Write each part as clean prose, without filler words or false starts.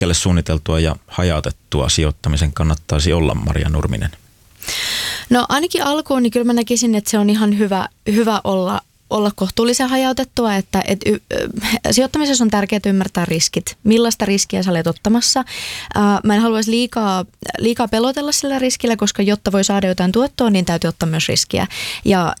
pitkälle suunniteltua ja hajautettua sijoittamisen kannattaisi olla, Maria Nurminen? No ainakin alkuun, niin kyllä mä näkisin, että se on ihan hyvä olla kohtuullisen hajautettua, että sijoittamisessa on tärkeää ymmärtää riskit. Millaista riskiä sä olet ottamassa? Mä en haluaisi liikaa pelotella sillä riskillä, koska jotta voi saada jotain tuottoa, niin täytyy ottaa myös riskiä. Ja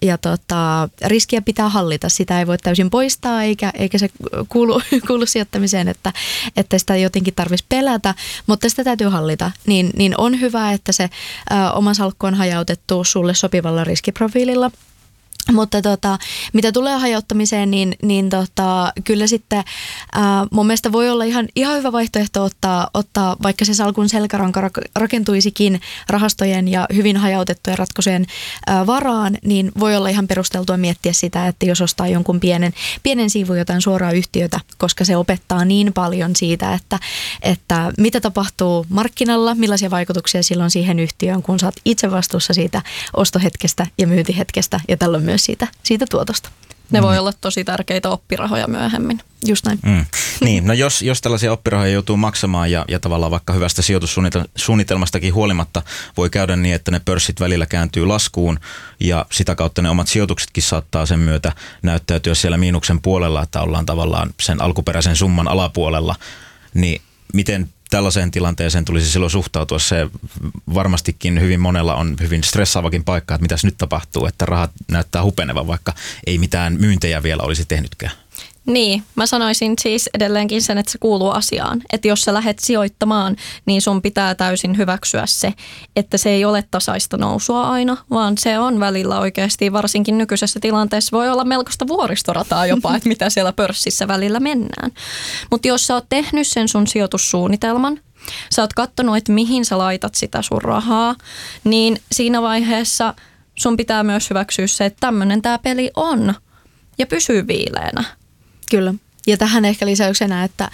riskiä pitää hallita. Sitä ei voi täysin poistaa, eikä se kuulu sijoittamiseen, että sitä jotenkin tarvitsisi pelätä, mutta sitä täytyy hallita. Niin on hyvä, että se oma salkku on hajautettu sulle sopivalla riskiprofiililla. Mutta mitä tulee hajauttamiseen, niin kyllä sitten mun mielestä voi olla ihan hyvä vaihtoehto ottaa vaikka se salkun selkäranka rakentuisikin rahastojen ja hyvin hajautettujen ratkaisujen varaan, niin voi olla ihan perusteltua miettiä sitä, että jos ostaa jonkun pienen siivun jotain suoraa yhtiötä, koska se opettaa niin paljon siitä, että mitä tapahtuu markkinalla, millaisia vaikutuksia sillä on siihen yhtiöön, kun sä oot itse vastuussa siitä ostohetkestä ja myyntihetkestä ja tällöin myös siitä tuotosta. Ne voi olla tosi tärkeitä oppirahoja myöhemmin. Just näin. Niin, no jos tällaisia oppirahoja joutuu maksamaan ja tavallaan vaikka hyvästä sijoitussuunnitelmastakin huolimatta voi käydä niin, että ne pörssit välillä kääntyy laskuun ja sitä kautta ne omat sijoituksetkin saattaa sen myötä näyttäytyä siellä miinuksen puolella, että ollaan tavallaan sen alkuperäisen summan alapuolella, niin miten tällaiseen tilanteeseen tulisi silloin suhtautua? Se varmastikin hyvin monella on hyvin stressaavakin paikka, että mitäs nyt tapahtuu, että rahat näyttää hupenevan, vaikka ei mitään myyntejä vielä olisi tehnytkään. Niin, mä sanoisin siis edelleenkin sen, että se kuuluu asiaan. Että jos sä lähdet sijoittamaan, niin sun pitää täysin hyväksyä se, että se ei ole tasaista nousua aina, vaan se on välillä oikeasti, varsinkin nykyisessä tilanteessa voi olla melkoista vuoristorataa jopa, että mitä siellä pörssissä välillä mennään. Mutta jos sä oot tehnyt sen sun sijoitussuunnitelman, sä oot katsonut, että mihin sä laitat sitä sun rahaa, niin siinä vaiheessa sun pitää myös hyväksyä se, että tämmöinen tää peli on ja pysyy viileänä. Kyllä. Ja tähän ehkä lisäyksenä, että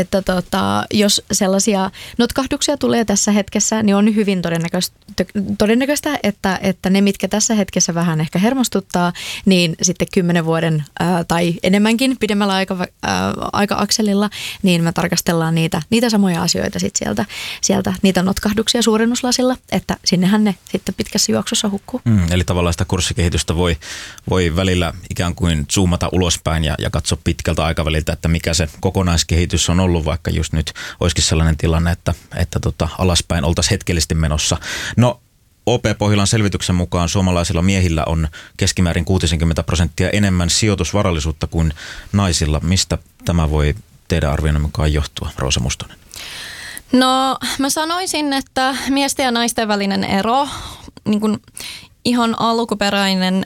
jos sellaisia notkahduksia tulee tässä hetkessä, niin on hyvin todennäköistä että ne, mitkä tässä hetkessä vähän ehkä hermostuttaa, niin sitten 10 vuoden tai enemmänkin pidemmällä aika-akselilla, niin me tarkastellaan niitä samoja asioita sitten sieltä niitä notkahduksia suurennuslasilla, että sinnehän ne sitten pitkässä juoksussa hukkuu. Eli tavallaan sitä kurssikehitystä voi välillä ikään kuin zoomata ulospäin ja katsoa pitkältä aikaväliltä, että mikä se kokonaiskehitys on ollut, vaikka just nyt olisikin sellainen tilanne, että alaspäin oltaisiin hetkellisesti menossa. No, OP Pohjolan selvityksen mukaan suomalaisilla miehillä on keskimäärin 60% enemmän sijoitusvarallisuutta kuin naisilla. Mistä tämä voi teidän arvioinnin mukaan johtua, Roosa Mustonen? No, mä sanoisin, että miesten ja naisten välinen ero, niin kuin ihan alkuperäinen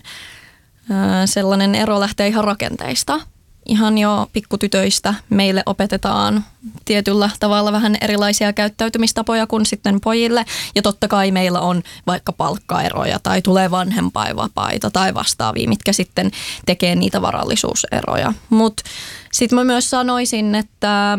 sellainen ero lähtee ihan rakenteista. Ihan jo pikkutytöistä meille opetetaan tietyllä tavalla vähän erilaisia käyttäytymistapoja kuin sitten pojille. Ja totta kai meillä on vaikka palkkaeroja tai tulee vanhempainvapaita tai vastaavia, mitkä sitten tekee niitä varallisuuseroja. Mutta sitten mä myös sanoisin, että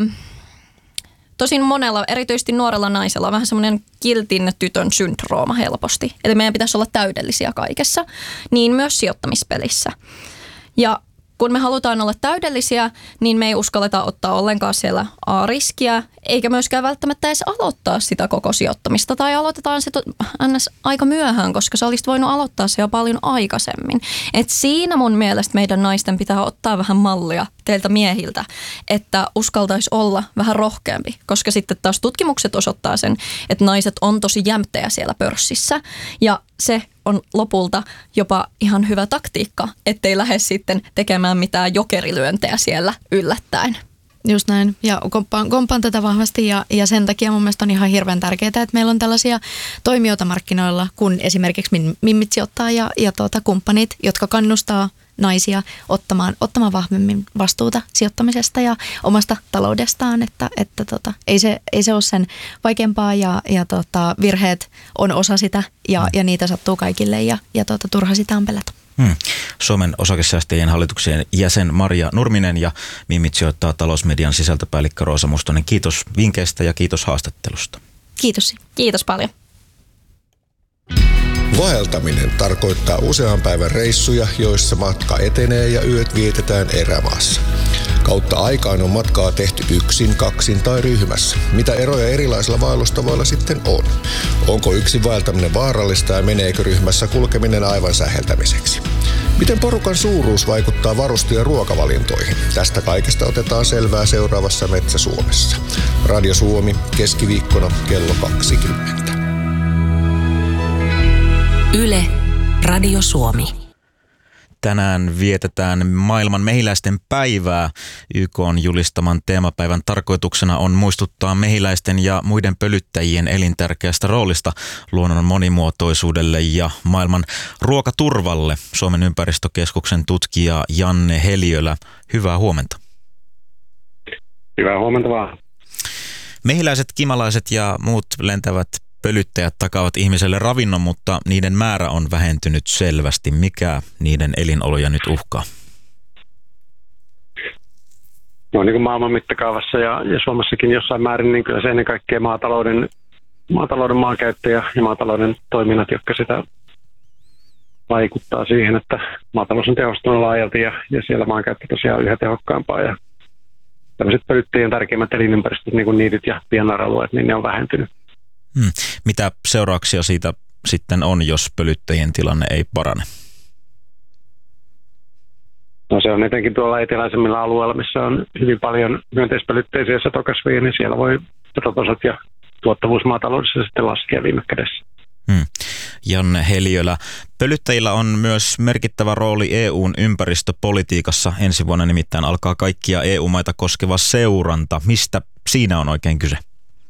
tosin monella, erityisesti nuorella naisella on vähän semmoinen kiltin tytön syndrooma helposti. Eli meidän pitäisi olla täydellisiä kaikessa, niin myös sijoittamispelissä. Ja kun me halutaan olla täydellisiä, niin me ei uskalleta ottaa ollenkaan siellä A-riskiä, eikä myöskään välttämättä edes aloittaa sitä koko sijoittamista. Tai aloitetaan se aika myöhään, koska sä olisit voinut aloittaa se jo paljon aikaisemmin. Et siinä mun mielestä meidän naisten pitää ottaa vähän mallia teiltä miehiltä, että uskaltaisi olla vähän rohkeampi. Koska sitten taas tutkimukset osoittaa sen, että naiset on tosi jämptejä siellä pörssissä. Ja se on lopulta jopa ihan hyvä taktiikka, ettei lähde sitten tekemään mitään jokerilyöntejä siellä yllättäen. Just näin. Ja komppaan tätä vahvasti ja sen takia mun mielestä on ihan hirveän tärkeää, että meillä on tällaisia toimijoita markkinoilla, kun esimerkiksi Mimmit sijoittaa ja kumppanit, jotka kannustaa naisia ottamaan vahvemmin vastuuta sijoittamisesta ja omasta taloudestaan, että ei se ole sen vaikeampaa ja virheet on osa sitä ja niitä sattuu kaikille ja turha sitä on pelätä. Suomen osakesäästäjien hallituksen jäsen Maria Nurminen ja Mimmit sijoittaa talousmedian sisältöpäällikkö Roosa Mustonen. Kiitos vinkkeistä ja kiitos haastattelusta. Kiitos. Kiitos paljon. Vaeltaminen tarkoittaa usean päivän reissuja, joissa matka etenee ja yöt vietetään erämaassa. Kautta aikaan on matkaa tehty yksin, kaksin tai ryhmässä. Mitä eroja erilaisilla vaellustavoilla sitten on? Onko yksin vaeltaminen vaarallista ja meneekö ryhmässä kulkeminen aivan säheltämiseksi? Miten porukan suuruus vaikuttaa varustu- ja ruokavalintoihin? Tästä kaikesta otetaan selvää seuraavassa Metsä Suomessa. Radio Suomi, keskiviikkona kello 20. Yle, Radio Suomi. Tänään vietetään maailman mehiläisten päivää. YK:n julistaman teemapäivän tarkoituksena on muistuttaa mehiläisten ja muiden pölyttäjien elintärkeästä roolista luonnon monimuotoisuudelle ja maailman ruokaturvalle. Suomen ympäristökeskuksen tutkija Janne Heliölä, hyvää huomenta. Hyvää huomenta vaan. Mehiläiset, kimalaiset ja muut lentävät pölyttäjät takaavat ihmiselle ravinnon, mutta niiden määrä on vähentynyt selvästi. Mikä niiden elinoloja nyt uhkaa? No niin kuin maailman mittakaavassa ja Suomessakin jossain määrin, niin kyllä se ennen kaikkea maatalouden maankäyttö ja maatalouden toiminnat, jotka sitä vaikuttaa siihen, että maatalous on tehostunut laajalti ja siellä maankäyttö tosiaan on yhä tehokkaampaa. Ja tämmöiset pölyttäjien tärkeimmät elinympäristöt, niin kuin niityt ja pienaralueet, niin ne on vähentynyt. Mitä seurauksia siitä sitten on, jos pölyttäjien tilanne ei parane? No se on etenkin tuolla eteläisemmillä alueilla, missä on hyvin paljon myönteispölytteisiä satokasveja, niin siellä voi petotasot ja tuottavuus maataloudessa sitten laskea viime kädessä. Janne Heliölä, pölyttäjillä on myös merkittävä rooli EU:n ympäristöpolitiikassa. Ensi vuonna nimittäin alkaa kaikkia EU-maita koskeva seuranta. Mistä siinä on oikein kyse?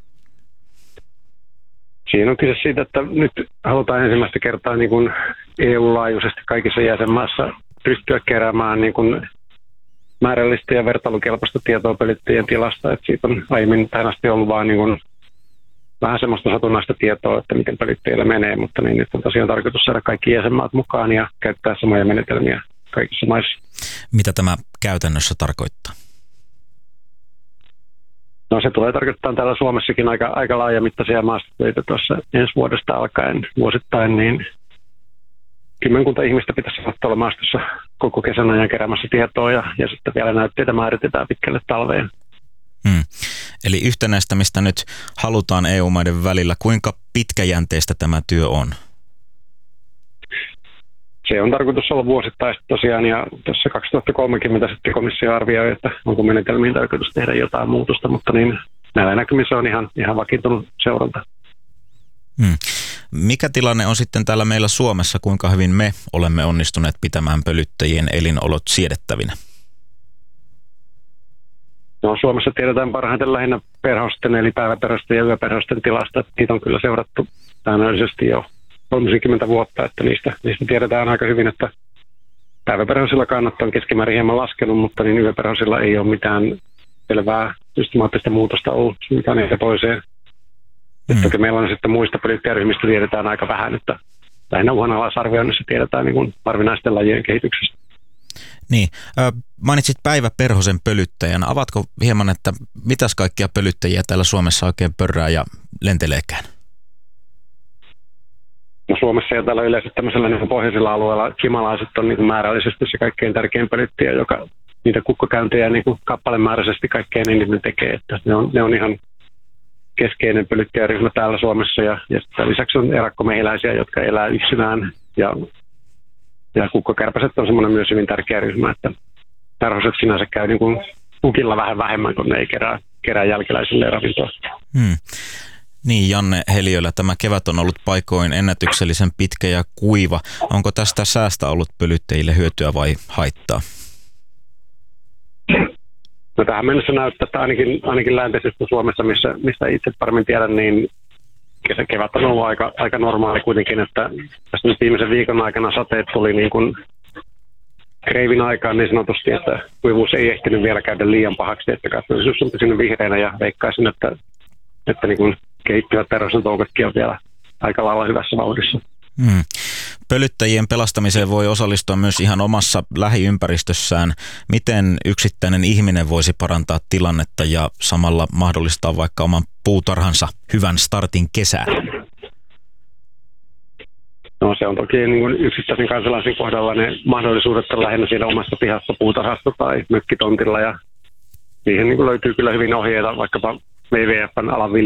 Siinä on kyse siitä, että nyt halutaan ensimmäistä kertaa niin kuin EU-laajuisesti kaikissa jäsenmaissa pystyä keräämään niin kuin määrällistä ja vertailukelpoista tietoa pölyttäjien tilasta. Että siitä on aiemmin tähän asti ollut vaan niin kuin vähän semmoista satunnaista tietoa, että miten pölyttäjillä menee, mutta niin nyt on tosiaan tarkoitus saada kaikki jäsenmaat mukaan ja käyttää samoja menetelmiä kaikissa maissa. Mitä tämä käytännössä tarkoittaa? No se tulee tarkoittaa täällä Suomessakin aika laajamittaisia maastotöitä tuossa ensi vuodesta alkaen vuosittain, niin kymmenkunta ihmistä pitäisi olla maastossa koko kesän ajan keräämässä tietoa ja sitten vielä näytteitä määritetään pitkälle talveen. Eli yhtenäistämistä nyt halutaan EU-maiden välillä. Kuinka pitkäjänteistä tämä työ on? Se on tarkoitus olla vuosittaista tosiaan ja tuossa 2030 sitten komissio arvioi, että onko menetelmiin tarkoitus tehdä jotain muutosta, mutta niin näillä näkymissä on ihan vakiintunut seuranta. Mikä tilanne on sitten täällä meillä Suomessa, kuinka hyvin me olemme onnistuneet pitämään pölyttäjien elinolot siedettävinä? No, Suomessa tiedetään parhaiten lähinnä perhosten eli päiväperhosten ja yöperhosten tilasta. Niitä on kyllä seurattu säännöllisesti jo 30 vuotta, että niistä tiedetään aika hyvin, että päiväperhosilla kannat on keskimäärin hieman laskenut, mutta niin yöperhosilla ei ole mitään selvää systemaattista muutosta ollut mitään eikä toiseen. Toki meillä on sitten muista pölyttäjäryhmistä tiedetään aika vähän, että lähinnä uhanalaisarvioinnissa tiedetään niin kuin harvinaisten lajien kehityksestä. Niin, mainitsit päiväperhosen pölyttäjän. Avatko hieman, että mitäs kaikkia pölyttäjiä täällä Suomessa oikein pörrää ja lenteleekään? No Suomessa ja täällä yleensä tämmöisellä niin pohjoisilla alueilla kimalaiset on niin määrällisesti se kaikkein tärkein pölyttäjä, joka niitä kukkokäyntejä niin kappalemääräisesti kaikkein eniten tekee. Että ne on ihan keskeinen pölyttäjäryhmä täällä Suomessa ja lisäksi on erakkomehiläisiä, jotka elää yksinään ja kukkokärpäset on semmoinen myös hyvin tärkeä ryhmä, että perhoset sinänsä käy niin kuin kukilla vähän vähemmän, kun ne ei kerää jälkeläisille ravintoa. Niin, Janne Heliölä, tämä kevät on ollut paikoin ennätyksellisen pitkä ja kuiva. Onko tästä säästä ollut pölyttäjille hyötyä vai haittaa? No tähän mennessä näyttää, että ainakin läntisessä Suomessa, mistä itse paremmin tiedän, niin kevät on ollut aika normaali kuitenkin, että tässä nyt viimeisen viikon aikana sateet tuli niin kuin kreivin aikaan niin sanotusti, että kuivuus ei ehtinyt vielä käydä liian pahaksi, että kasvillisuus on pysynyt vihreänä ja veikkaisin, että niin kuin kehittyvät perhosen toukatkin on vielä aika lailla hyvässä vauhdissa. Pölyttäjien pelastamiseen voi osallistua myös ihan omassa lähiympäristössään. Miten yksittäinen ihminen voisi parantaa tilannetta ja samalla mahdollistaa vaikka oman puutarhansa hyvän startin kesään? No se on toki niin kuin yksittäisen kansalaisen kohdalla ne mahdollisuudet on lähinnä siinä omassa pihassa, puutarhassa tai mökkitontilla ja Siihen niin kuin löytyy kyllä hyvin ohjeita vaikkapa WWF:n alan